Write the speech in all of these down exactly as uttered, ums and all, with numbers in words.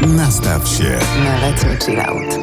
Nastaw się na letni chillout.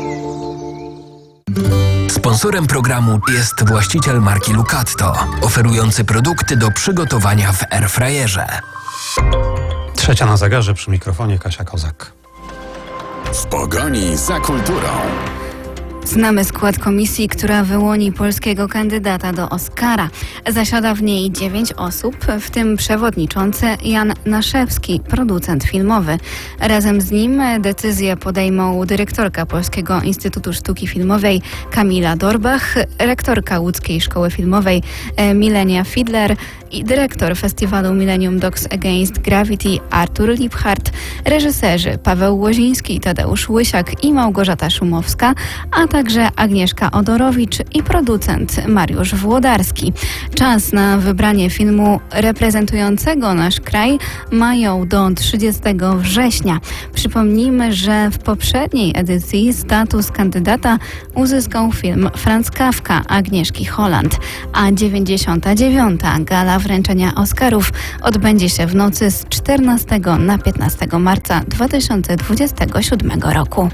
Sponsorem programu jest właściciel marki Lucatto, oferujący produkty do przygotowania w airfryerze. Trzecia na zegarze, przy mikrofonie Kasia Kozak. W pogoni za kulturą. Znamy skład komisji, która wyłoni polskiego kandydata do Oscara. Zasiada w niej dziewięć osób, w tym przewodniczący Jan Naszewski, producent filmowy. Razem z nim decyzję podejmą dyrektorka Polskiego Instytutu Sztuki Filmowej Kamila Dorbach, rektorka Łódzkiej Szkoły Filmowej Milenia Fidler i dyrektor festiwalu Millennium Dogs Against Gravity Artur Liebhardt, reżyserzy Paweł Łoziński, Tadeusz Łysiak i Małgorzata Szumowska, a także Agnieszka Odorowicz i producent Mariusz Włodarski. Czas na wybranie filmu reprezentującego nasz kraj mają do trzydziestego września. Przypomnijmy, że w poprzedniej edycji status kandydata uzyskał film Franz Kafka Agnieszki Holland, a dziewięćdziesiąta dziewiąta gala wręczenia Oscarów odbędzie się w nocy z czternastego na piętnastego marca dwa tysiące dwudziestego siódmego roku.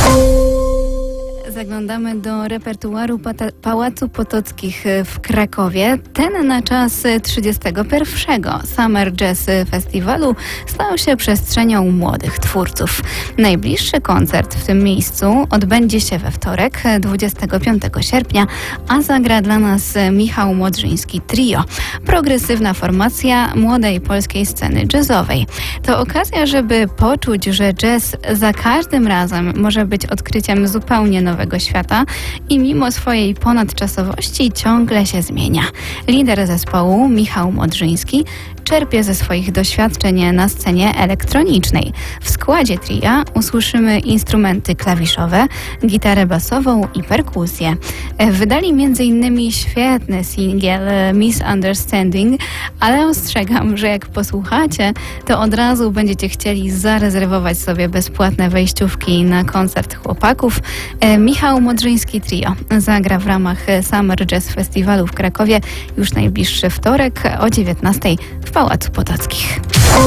Zaglądamy do repertuaru Pata- Pałacu Potockich w Krakowie. Ten na czas trzydziestego pierwszego Summer Jazz Festiwalu stał się przestrzenią młodych twórców. Najbliższy koncert w tym miejscu odbędzie się we wtorek, dwudziestego piątego sierpnia, a zagra dla nas Michał Modrzyński Trio. Progresywna formacja młodej polskiej sceny jazzowej. To okazja, żeby poczuć, że jazz za każdym razem może być odkryciem zupełnie nowego świata i mimo swojej ponadczasowości ciągle się zmienia. Lider zespołu, Michał Modrzyński, czerpie ze swoich doświadczeń na scenie elektronicznej. W składzie tria usłyszymy instrumenty klawiszowe, gitarę basową i perkusję. Wydali między innymi świetny singiel Misunderstanding, ale ostrzegam, że jak posłuchacie, to od razu będziecie chcieli zarezerwować sobie bezpłatne wejściówki na koncert chłopaków. Michał Modrzyński Trio zagra w ramach Summer Jazz Festiwalu w Krakowie już najbliższy wtorek o dziewiętnastej w Pałacu Potockich.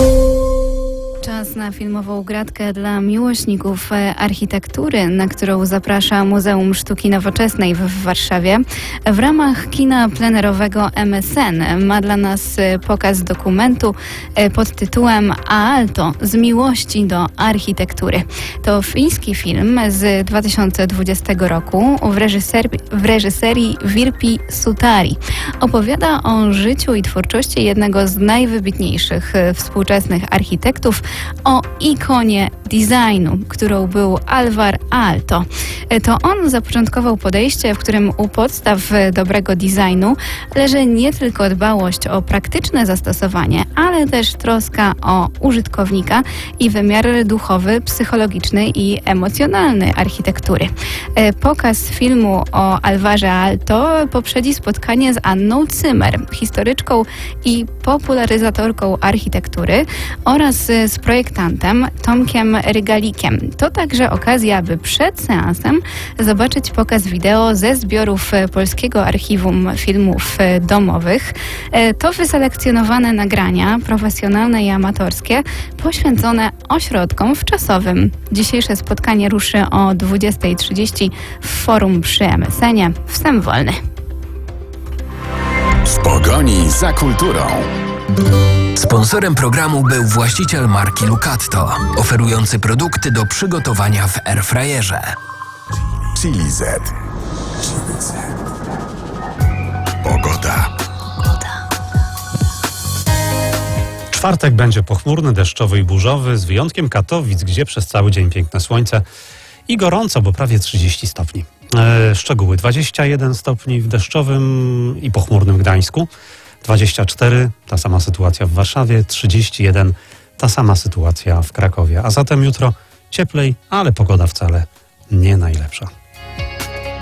Czas na filmową gratkę dla miłośników architektury, na którą zaprasza Muzeum Sztuki Nowoczesnej w Warszawie. W ramach kina plenerowego M S N ma dla nas pokaz dokumentu pod tytułem Aalto z miłości do architektury. To fiński film z dwa tysiące dwudziestego roku w reżyserii, w reżyserii Virpi Sutari. Opowiada o życiu i twórczości jednego z najwybitniejszych współczesnych architektów, o ikonie designu, którą był Alvar Aalto. To on zapoczątkował podejście, w którym u podstaw dobrego designu leży nie tylko dbałość o praktyczne zastosowanie, ale też troska o użytkownika i wymiar duchowy, psychologiczny i emocjonalny architektury. Pokaz filmu o Alvarze Aalto poprzedzi spotkanie z Anną Zimmer, historyczką i popularyzatorką architektury, oraz z projektantem Tomkiem Rygalikiem. To także okazja, aby przed seansem zobaczyć pokaz wideo ze zbiorów Polskiego Archiwum Filmów Domowych. To wyselekcjonowane nagrania, profesjonalne i amatorskie, poświęcone ośrodkom wczasowym. Dzisiejsze spotkanie ruszy o dwudziesta trzydzieści w forum przy M S N-ie. Wstęp wolny. W pogoni za kulturą. Sponsorem programu był właściciel marki Lucatto, oferujący produkty do przygotowania w airfryerze. Chili Z. Pogoda. Czwartek będzie pochmurny, deszczowy i burzowy, z wyjątkiem Katowic, gdzie przez cały dzień piękne słońce i gorąco, bo prawie trzydzieści stopni. E, szczegóły: dwadzieścia jeden stopni w deszczowym i pochmurnym Gdańsku, dwadzieścia cztery, ta sama sytuacja w Warszawie, trzydzieści jeden, ta sama sytuacja w Krakowie. A zatem jutro cieplej, ale pogoda wcale nie najlepsza.